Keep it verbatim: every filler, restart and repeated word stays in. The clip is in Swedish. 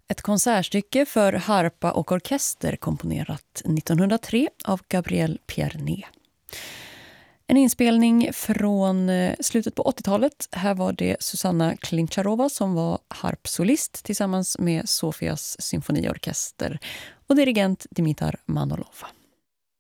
Ett konsertstycke för harpa och orkester komponerat nittonhundratre av Gabriel Pierné. En inspelning från slutet på åttiotalet. Här var det Susanna Klincharova som var harpsolist tillsammans med Sofias symfoniorkester och dirigent Dimitar Manolov.